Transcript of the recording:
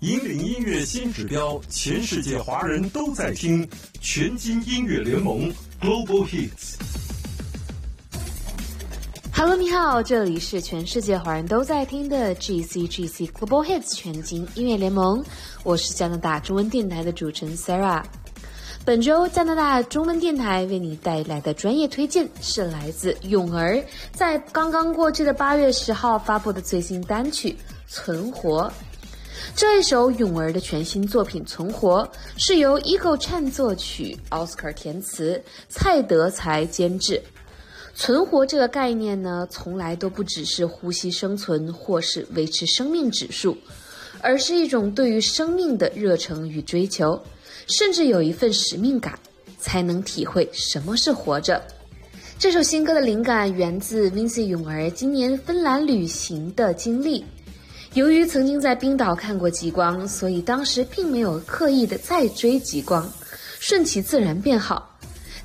引领音乐新指标，全世界华人都在听，全金音乐联盟 Global Hits。Hello， 你好，这里是全世界华人都在听的 GCGC Global Hits 全金音乐联盟，我是加拿大中文电台的主持人 Sarah。本周加拿大中文电台为你带来的专业推荐是来自咏儿在刚刚过去的8月10号发布的最新单曲《存活》。这一首咏儿的全新作品《存活》是由 Ego Chan 作曲，奥斯卡填词，蔡德才监制。存活这个概念呢，从来都不只是呼吸生存或是维持生命指数，而是一种对于生命的热忱与追求，甚至有一份使命感，才能体会什么是活着。这首新歌的灵感源自 Vincy 咏儿今年芬兰旅行的经历。由于曾经在冰岛看过极光，所以当时并没有刻意的再追极光，顺其自然便好。